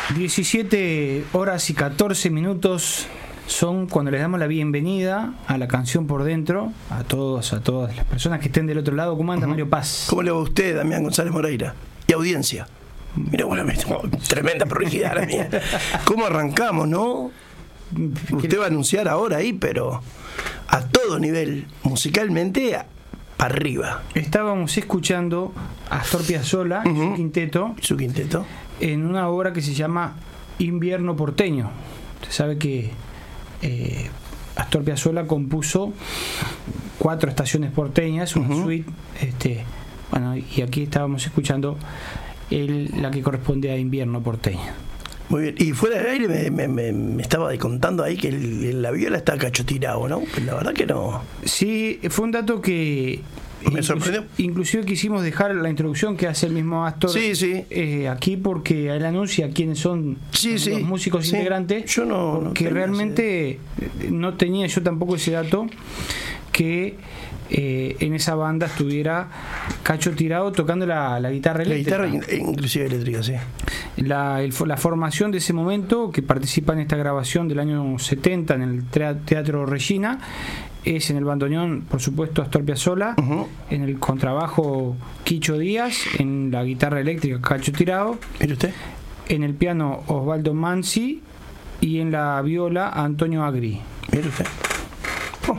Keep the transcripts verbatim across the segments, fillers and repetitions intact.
diecisiete horas y catorce minutos son cuando les damos la bienvenida a la canción Por Dentro, a todos, a todas las personas que estén del otro lado. ¿Cómo anda, uh-huh. Mario Paz? ¿Cómo le va a usted, Damián González Moreira? Y audiencia. Mira, bueno, tremenda prolijidad la mía. ¿Cómo arrancamos, no? Usted va a anunciar ahora ahí, pero a todo nivel, musicalmente, para arriba. Estábamos escuchando a Astor Piazzolla, uh-huh. y su quinteto, su quinteto, en una obra que se llama Invierno Porteño. Usted sabe que eh, Astor Piazzolla compuso cuatro estaciones porteñas, una uh-huh. suite, este, bueno, y aquí estábamos escuchando el, la que corresponde a Invierno Porteño. Muy bien, y fuera del aire me, me, me, me estaba contando ahí que el, la viola está cachotirado, ¿no? Pues la verdad que no. Sí, fue un dato que me sorprendió. Inclusive quisimos dejar la introducción que hace el mismo Astor, sí, sí. Eh, aquí porque él anuncia quiénes son sí, los sí, músicos sí. integrantes. Yo no, porque no realmente no tenía yo tampoco ese dato que eh, en esa banda estuviera Cacho Tirado tocando la, la guitarra eléctrica. La guitarra inclusive eléctrica, sí. La, el, la formación de ese momento, que participa en esta grabación del año setenta en el Teatro Regina, es en el bandoneón, por supuesto, Astor Piazzolla, uh-huh. en el contrabajo Quicho Díaz, en la guitarra eléctrica Cacho Tirado, ¿mire usted? En el piano Osvaldo Mansi y en la viola Antonio Agri. Mire usted. Oh.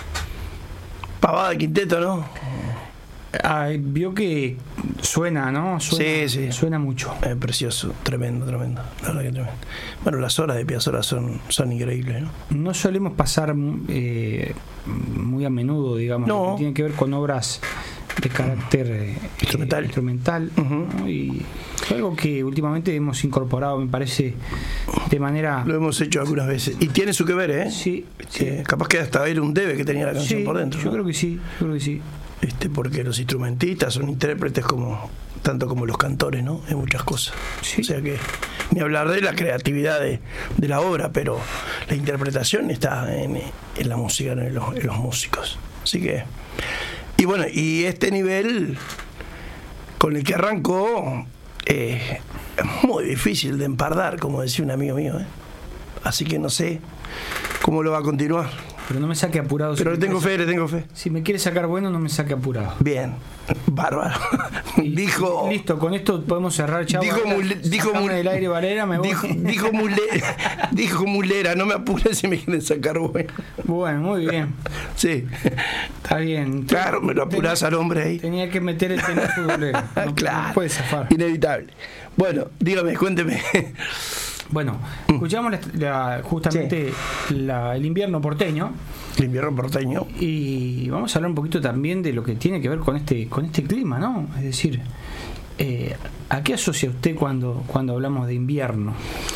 Pavada de quinteto, ¿no? Ah, vio que suena, ¿no? Suena, sí, sí. Suena mucho. Es precioso, tremendo, tremendo. La verdad que tremendo. Bueno, las horas de Piazzolla son, son increíbles, ¿no? No solemos pasar eh, muy a menudo, digamos, no. que tiene que ver con obras de carácter eh, instrumental, instrumental uh-huh. ¿no? Y es algo que últimamente hemos incorporado, me parece, de manera... Lo hemos hecho algunas veces. Y tiene su que ver, ¿eh? Sí. Eh, sí. Capaz que hasta era un debe que tenía la canción sí, por dentro. Yo ¿no? creo que sí, yo creo que sí. Este, porque los instrumentistas son intérpretes como tanto como los cantores, ¿no? En muchas cosas. Sí. O sea que ni hablar de la creatividad de, de la obra, pero la interpretación está en, en la música, en los, en los músicos. Así que, y bueno, y este nivel con el que arrancó eh, es muy difícil de empardar, como decía un amigo mío, ¿eh? Así que no sé cómo lo va a continuar. Pero no me saque apurado. Pero si le tengo fe, le tengo fe. Si me quiere sacar bueno, no me saque apurado. Bien, bárbaro. Y, dijo. Listo, con esto podemos cerrar, chavo. Dijo mule, dijo mule, del aire Valera, me voy. Dijo, dijo, mule, dijo mulera, no me apures si me quieren sacar bueno. Bueno, muy bien. Sí. Está bien. Claro, me lo apurás tenía, al hombre ahí. Tenía que meter el tema futbolero. No, claro. No puede zafar. Inevitable. Bueno, dígame, cuénteme. Bueno, escuchamos la, la, justamente sí. la, el invierno porteño. El invierno porteño. Y vamos a hablar un poquito también de lo que tiene que ver con este con este clima, ¿no? Es decir, eh, ¿a qué asocia usted cuando, cuando hablamos de invierno?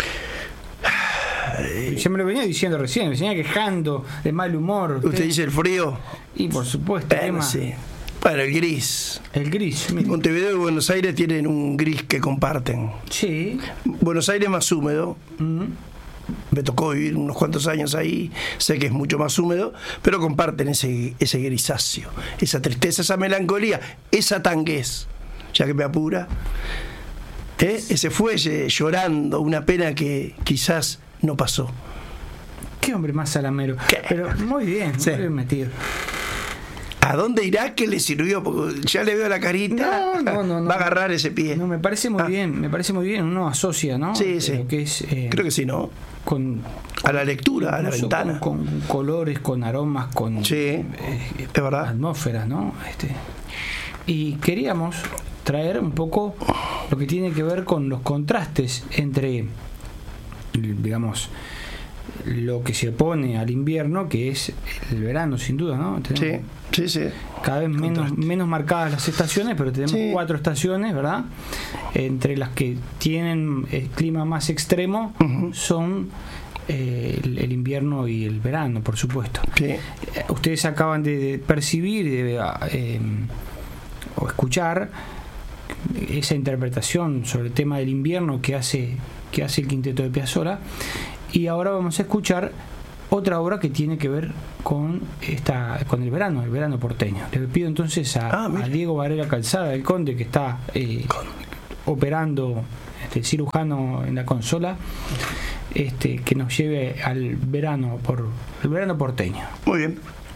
Ya me lo venía diciendo recién, me venía quejando de mal humor. ¿Usted, ¿Usted dice el frío? Y por supuesto. Bueno, tema, sí. Bueno, el gris. El gris. Mira. Montevideo y Buenos Aires tienen un gris que comparten. Sí. Buenos Aires es más húmedo. Uh-huh. Me tocó vivir unos cuantos años ahí. Sé que es mucho más húmedo, pero comparten ese, ese grisáceo, esa tristeza, esa melancolía, esa tanguez, ya que me apura. ¿Eh? Ese fuelle llorando, una pena que quizás no pasó. Qué hombre más salamero. ¿Qué? Pero muy bien, sí. Muy bien metido. ¿A dónde irá que le sirvió? Porque ya le veo la carita. No, no, no, no. Va a agarrar ese pie. No, me parece muy ah. bien, me parece muy bien. Uno asocia, ¿no? Sí, sí. Que es, eh, creo que sí, ¿no? Con, a la lectura, a la ventana. Con, con colores, con aromas, con sí, eh, es verdad. Atmósferas, ¿no? Este, y queríamos traer un poco lo que tiene que ver con los contrastes entre, digamos, lo que se opone al invierno, que es el verano, sin duda, ¿no? Tenemos sí, sí, sí. Cada vez menos, menos marcadas las estaciones, pero tenemos sí. cuatro estaciones, ¿verdad? Entre las que tienen el clima más extremo uh-huh. son eh, el, el invierno y el verano, por supuesto. Sí. Eh, ustedes acaban de percibir de, eh, o escuchar esa interpretación sobre el tema del invierno que hace, que hace el quinteto de Piazzolla. Y ahora vamos a escuchar otra obra que tiene que ver con esta con el verano, el verano porteño. Le pido entonces a, ah, a Diego Varela Calzada, el Conde, que está eh, operando este, cirujano en la consola, este, que nos lleve al verano por el verano porteño. Muy bien.